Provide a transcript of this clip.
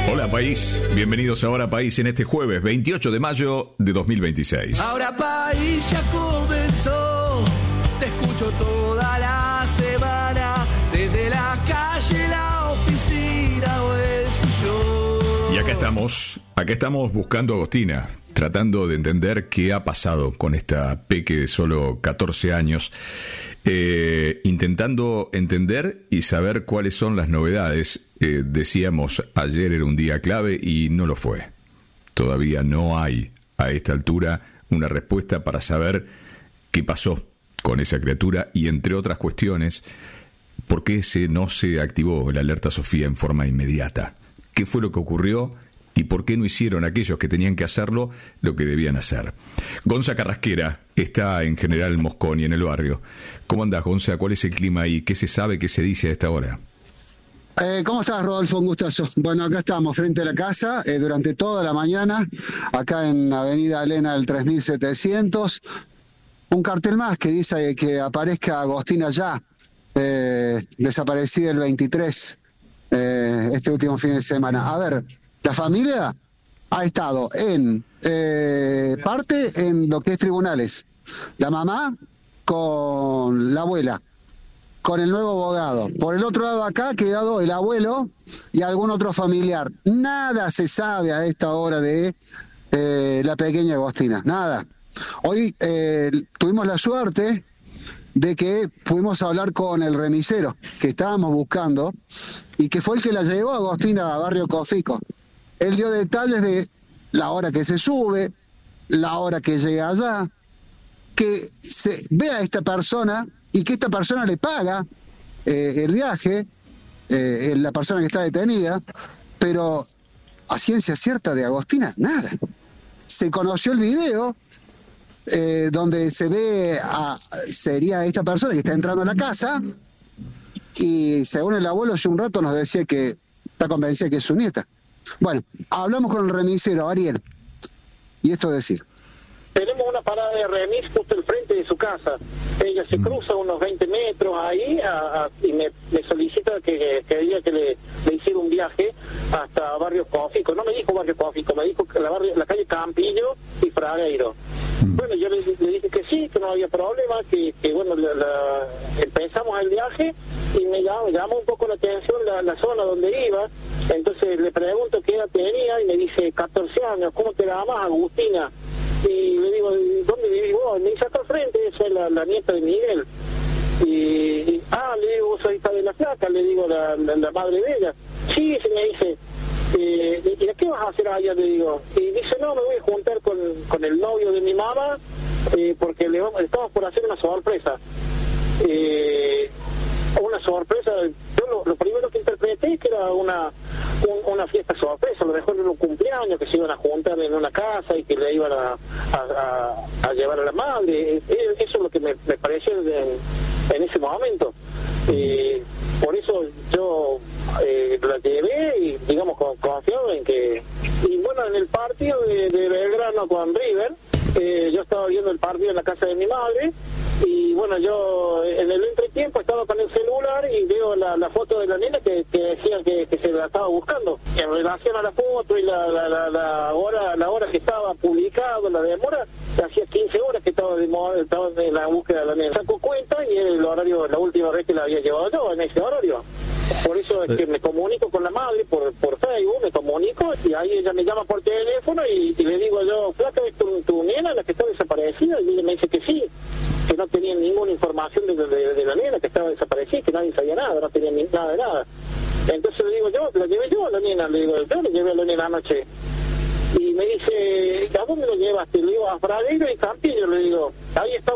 Hola país, bienvenidos a Ahora País en este jueves 28 de mayo de 2026. Ahora País ya comenzó, te escucho toda la semana, desde la calle, la oficina o el sillón. Y acá estamos buscando a Agostina, tratando de entender qué ha pasado con esta peque de solo 14 años, intentando entender y saber cuáles son las novedades. Decíamos, ayer era un día clave y no lo fue. Todavía no hay, a esta altura, una respuesta para saber qué pasó con esa criatura y, entre otras cuestiones, por qué no se activó la alerta Sofía en forma inmediata. ¿Qué fue lo que ocurrió? ¿Y por qué no hicieron aquellos que tenían que hacerlo lo que debían hacer? Gonza Carrasquera está en General Mosconi, en el barrio. ¿Cómo andás, Gonza? ¿Cuál es el clima ahí? ¿Qué se sabe, qué se dice a esta hora? ¿Cómo estás, Rodolfo? Un gustazo. Bueno, acá estamos frente a la casa durante toda la mañana, acá en Avenida Elena del 3700. Un cartel más que dice que aparezca Agostina ya, desaparecida el 23, este último fin de semana. A ver, la familia ha estado en parte en lo que es tribunales. La mamá con la abuela, con el nuevo abogado. Por el otro lado acá ha quedado el abuelo y algún otro familiar. Nada se sabe a esta hora de la pequeña Agostina, nada. Hoy tuvimos la suerte de que pudimos hablar con el remisero que estábamos buscando y que fue el que la llevó a Agostina a Barrio Cofico. Él dio detalles de la hora que se sube, la hora que llega allá, que se ve a esta persona y que esta persona le paga el viaje, la persona que está detenida, pero a ciencia cierta de Agostina, nada. Se conoció el video donde se ve sería esta persona que está entrando a la casa y según el abuelo hace un rato nos decía que está convencida que es su nieta. Bueno, hablamos con el remisero, Ariel, y esto decir. Tenemos una parada de remis justo al frente de su casa. Ella se cruza unos 20 metros ahí y me solicita que quería que le hiciera un viaje hasta Barrio Cofico. No me dijo Barrio Cofico, me dijo que la calle Campillo y Fragueiro. Bueno, yo le dije que sí, que no había problema, que bueno, empezamos el viaje y me llamó un poco la atención la zona donde iba. Entonces le pregunto qué edad tenía y me dice 14 años, ¿cómo te llamas? Agustina. Y le digo, ¿dónde vivís vos? Me dice, acá al frente, esa es la nieta de Miguel. Le digo, ¿vos sos hija de la flaca? Le digo, la madre de ella. Sí, se me dice, ¿y qué vas a hacer allá? Le digo. Y dice, no, me voy a juntar con el novio de mi mamá, porque estamos por hacer una sorpresa. Una sorpresa, yo lo primero que interpreté es que era una fiesta sorpresa, a lo mejor era un cumpleaños, que se iban a juntar en una casa y que le iban a llevar a la madre. Eso es lo que me pareció en ese momento. Por eso yo la llevé y digamos confiado en que... Y bueno, en el partido de Belgrano con River, yo estaba viendo el partido en la casa de mi madre. Y bueno, yo en el entretiempo estaba con el celular y veo la foto de la nena que decían que se la estaba buscando. En relación a la foto y la hora que estaba publicado, la demora, hacía 15 horas que estaba en la búsqueda de la nena. Saco cuenta y el horario, la última vez que la había llevado yo, en ese horario. Por eso es que me comunico con la madre por Facebook, me comunico y ahí ella me llama por teléfono y le digo yo, flaca, ¿es tu nena la que está desaparecida? Y ella me dice que sí, que no tenían ninguna información de la nena que estaba desaparecida, que nadie sabía nada, no tenían nada de nada. Entonces le digo yo, la llevé yo a la nena, le digo, yo le llevé a la nena anoche. Y me dice, ¿a dónde lo llevaste? Le digo, a Fragueiro y Campillo, le digo, ahí está